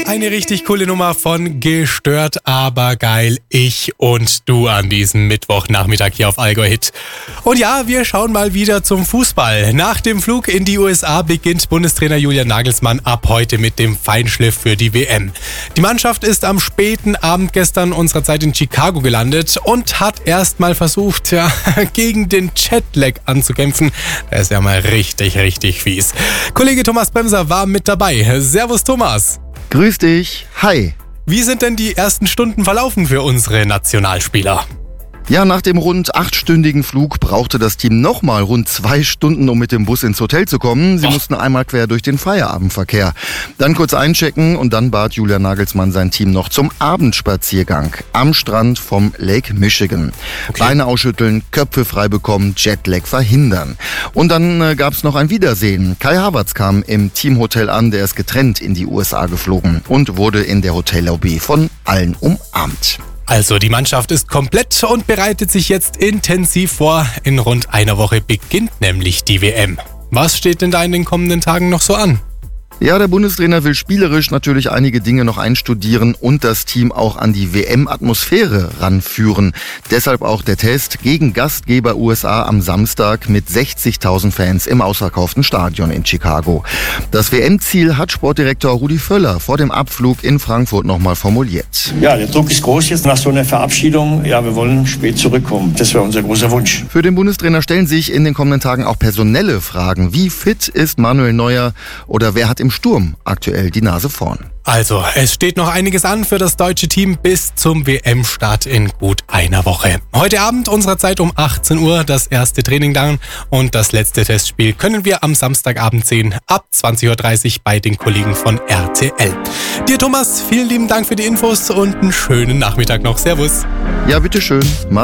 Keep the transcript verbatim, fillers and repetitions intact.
Eine richtig coole Nummer von Gestört, aber geil. Ich und du an diesem Mittwochnachmittag hier auf Allgäu Hit. Und ja, wir schauen mal wieder zum Fußball. Nach dem Flug in die U S A beginnt Bundestrainer Julian Nagelsmann ab heute mit dem Feinschliff für die W M. Die Mannschaft ist am späten Abend gestern unserer Zeit in Chicago gelandet und hat erst mal versucht, ja, gegen den Jetlag anzukämpfen. Der ist ja mal richtig, richtig fies. Kollege Thomas Bremser war mit dabei. Servus Thomas. Grüß dich. Hi. Wie sind denn die ersten Stunden verlaufen für unsere Nationalspieler? Ja, nach dem rund achtstündigen Flug brauchte das Team nochmal rund zwei Stunden, um mit dem Bus ins Hotel zu kommen. Sie Och. mussten einmal quer durch den Feierabendverkehr. Dann kurz einchecken und dann bat Julian Nagelsmann sein Team noch zum Abendspaziergang am Strand vom Lake Michigan. Okay. Beine ausschütteln, Köpfe frei bekommen, Jetlag verhindern. Und dann äh, gab es noch ein Wiedersehen. Kai Havertz kam im Teamhotel an, der ist getrennt in die U S A geflogen und wurde in der Hotellobby von allen umarmt. Also die Mannschaft ist komplett und bereitet sich jetzt intensiv vor. In rund einer Woche beginnt nämlich die W M. Was steht denn da in den kommenden Tagen noch so an? Ja, der Bundestrainer will spielerisch natürlich einige Dinge noch einstudieren und das Team auch an die W M-Atmosphäre ranführen. Deshalb auch der Test gegen Gastgeber U S A am Samstag mit sechzigtausend Fans im ausverkauften Stadion in Chicago. Das W M-Ziel hat Sportdirektor Rudi Völler vor dem Abflug in Frankfurt nochmal formuliert. Ja, der Druck ist groß jetzt nach so einer Verabschiedung. Ja, wir wollen spät zurückkommen. Das wäre unser großer Wunsch. Für den Bundestrainer stellen sich in den kommenden Tagen auch personelle Fragen. Wie fit ist Manuel Neuer oder wer hat im Sturm aktuell die Nase vorn? Also, es steht noch einiges an für das deutsche Team bis zum W M-Start in gut einer Woche. Heute Abend unserer Zeit um achtzehn Uhr das erste Training dann und das letzte Testspiel können wir am Samstagabend sehen, ab zwanzig Uhr dreißig bei den Kollegen von R T L. Dir Thomas, vielen lieben Dank für die Infos und einen schönen Nachmittag noch. Servus. Ja, bitteschön.